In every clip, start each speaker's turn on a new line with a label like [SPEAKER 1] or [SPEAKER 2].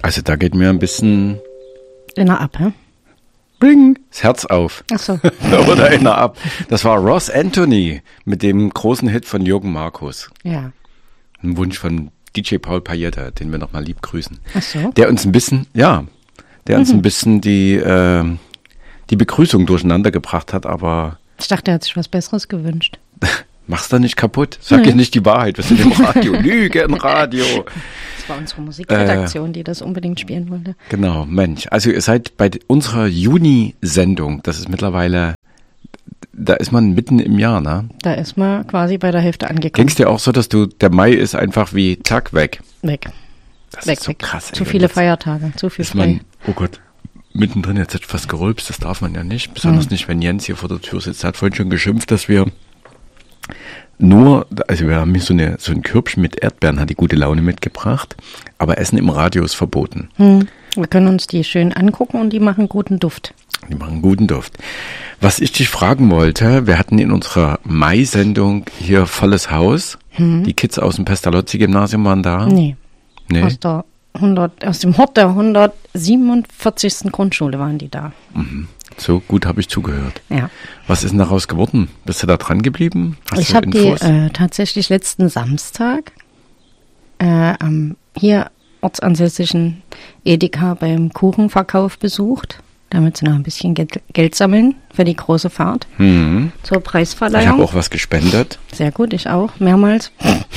[SPEAKER 1] Also da geht mir ein bisschen
[SPEAKER 2] Inner ab, hä?
[SPEAKER 1] Bing, das Herz auf.
[SPEAKER 2] Ach so.
[SPEAKER 1] Oder inner ab. Das war Ross Anthony mit dem großen Hit von Jürgen Markus.
[SPEAKER 2] Ja.
[SPEAKER 1] Ein Wunsch von DJ Paul Pajetta, den wir nochmal lieb grüßen.
[SPEAKER 2] Ach so.
[SPEAKER 1] Der uns ein bisschen, die Begrüßung durcheinander gebracht hat, aber...
[SPEAKER 2] Ich dachte, er hat sich was Besseres gewünscht.
[SPEAKER 1] Mach's doch nicht kaputt. Sag ich nicht die Wahrheit. Wir sind im Radio. Lüge im Radio.
[SPEAKER 2] Das war unsere Musikredaktion, die das unbedingt spielen wollte.
[SPEAKER 1] Genau, Mensch. Also ihr seid bei unserer Juni-Sendung. Das ist mittlerweile, da ist man mitten im Jahr, ne?
[SPEAKER 2] Da ist man quasi bei der Hälfte angekommen.
[SPEAKER 1] Ging's dir auch so, dass der Mai ist einfach wie zack weg?
[SPEAKER 2] Weg.
[SPEAKER 1] Das
[SPEAKER 2] Weg,
[SPEAKER 1] ist so
[SPEAKER 2] weg.
[SPEAKER 1] krass.
[SPEAKER 2] Zu viele Feiertage, zu viel frei.
[SPEAKER 1] Oh Gott, mittendrin, jetzt hat fast gerülpst, das darf man ja nicht. Besonders nicht, wenn Jens hier vor der Tür sitzt. Er hat vorhin schon geschimpft, dass wir wir haben hier so ein Körbchen mit Erdbeeren, hat die gute Laune mitgebracht, aber Essen im Radio ist verboten.
[SPEAKER 2] Wir können uns die schön angucken und die machen guten Duft.
[SPEAKER 1] Die machen guten Duft. Was ich dich fragen wollte, wir hatten in unserer Mai-Sendung hier volles Haus. Die Kids aus dem Pestalozzi-Gymnasium waren da.
[SPEAKER 2] Nee.
[SPEAKER 1] Nee?
[SPEAKER 2] Aus dem Hort der 147. Grundschule waren die da.
[SPEAKER 1] So gut habe ich zugehört.
[SPEAKER 2] Ja.
[SPEAKER 1] Was ist denn daraus geworden? Bist du da dran geblieben?
[SPEAKER 2] Ich habe die tatsächlich letzten Samstag am hier ortsansässigen Edeka beim Kuchenverkauf besucht, damit sie noch ein bisschen Geld sammeln für die große Fahrt zur Preisverleihung.
[SPEAKER 1] Ich habe auch was gespendet.
[SPEAKER 2] Sehr gut, ich auch, mehrmals.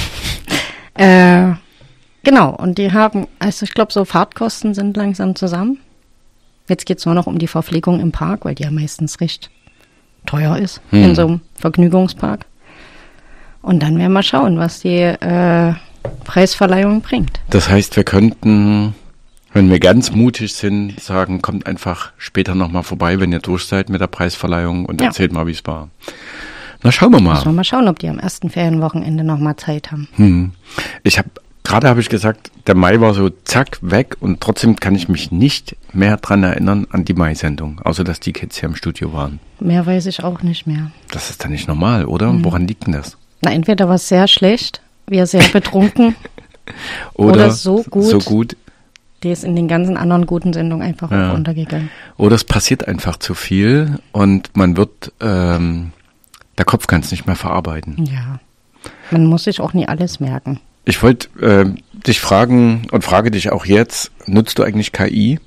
[SPEAKER 2] Genau, und die haben, also ich glaube, so Fahrtkosten sind langsam zusammen. Jetzt geht es nur noch um die Verpflegung im Park, weil die ja meistens recht teuer ist in so einem Vergnügungspark. Und dann werden wir schauen, was die Preisverleihung bringt.
[SPEAKER 1] Das heißt, wir könnten, wenn wir ganz mutig sind, sagen, kommt einfach später nochmal vorbei, wenn ihr durch seid mit der Preisverleihung und erzählt mal, wie es war. Na, schauen wir mal.
[SPEAKER 2] Müssen wir mal schauen, ob die am ersten Ferienwochenende nochmal Zeit haben.
[SPEAKER 1] Gerade habe ich gesagt, der Mai war so zack, weg und trotzdem kann ich mich nicht mehr dran erinnern an die Mai-Sendung, außer dass die Kids hier im Studio waren.
[SPEAKER 2] Mehr weiß ich auch nicht mehr.
[SPEAKER 1] Das ist dann nicht normal, oder? Woran liegt denn das?
[SPEAKER 2] Na, entweder war es sehr schlecht, wir sehr betrunken oder so gut. Die ist in den ganzen anderen guten Sendungen einfach auch untergegangen.
[SPEAKER 1] Oder es passiert einfach zu viel und man wird, der Kopf kann es nicht mehr verarbeiten.
[SPEAKER 2] Ja, man muss sich auch nie alles merken.
[SPEAKER 1] Ich wollte dich fragen und frage dich auch jetzt, nutzt du eigentlich KI?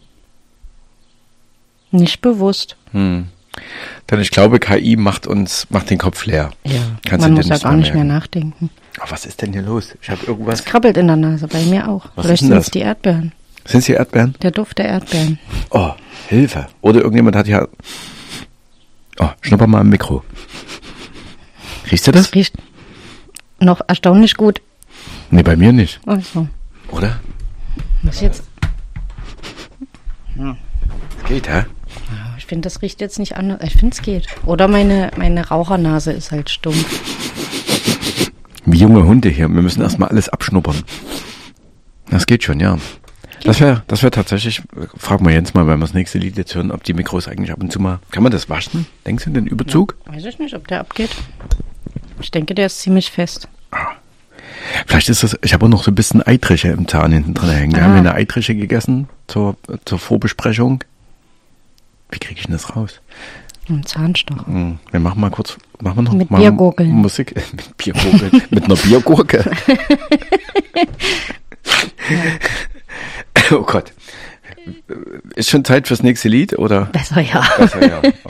[SPEAKER 2] Nicht bewusst.
[SPEAKER 1] Denn ich glaube, KI macht den Kopf leer.
[SPEAKER 2] Ja,
[SPEAKER 1] Kannst
[SPEAKER 2] man
[SPEAKER 1] du
[SPEAKER 2] muss ja gar nicht mehr nachdenken.
[SPEAKER 1] Oh, was ist denn hier los? Ich habe irgendwas.
[SPEAKER 2] Es krabbelt in der Nase, bei mir auch.
[SPEAKER 1] Was
[SPEAKER 2] Vielleicht
[SPEAKER 1] ist denn
[SPEAKER 2] sind
[SPEAKER 1] das?
[SPEAKER 2] es die Erdbeeren.
[SPEAKER 1] Sind es die Erdbeeren?
[SPEAKER 2] Der Duft der Erdbeeren.
[SPEAKER 1] Oh, Hilfe. Oder irgendjemand hat ja... Oh, schnupper mal am Mikro. Riechst du das?
[SPEAKER 2] Das riecht noch erstaunlich gut.
[SPEAKER 1] Nee, bei mir nicht.
[SPEAKER 2] Ach so.
[SPEAKER 1] Oder?
[SPEAKER 2] Was jetzt?
[SPEAKER 1] Es geht, hä?
[SPEAKER 2] Ich finde, das riecht jetzt nicht anders. Ich finde, es geht. Oder meine Rauchernase ist halt stumpf.
[SPEAKER 1] Wie junge Hunde hier. Wir müssen erstmal alles abschnuppern. Das geht schon, ja. Das wäre tatsächlich, fragen wir Jens mal, wenn wir das nächste Lied jetzt hören, ob die Mikros eigentlich ab und zu mal, kann man das waschen? Denkst du, den Überzug?
[SPEAKER 2] Ja, weiß ich nicht, ob der abgeht. Ich denke, der ist ziemlich fest.
[SPEAKER 1] Vielleicht ist das, ich habe auch noch so ein bisschen Eitrische im Zahn hinten drin hängen. Wir haben eine Eitrische gegessen zur Vorbesprechung. Wie kriege ich denn das raus?
[SPEAKER 2] Ein Zahnstocher.
[SPEAKER 1] Wir machen mal kurz, noch
[SPEAKER 2] mit
[SPEAKER 1] mal
[SPEAKER 2] Biergurgeln.
[SPEAKER 1] Musik. Mit Biergurgeln. Mit einer Biergurke. Oh Gott. Ist schon Zeit fürs nächste Lied, oder?
[SPEAKER 2] Besser ja.
[SPEAKER 1] Besser, ja. Okay.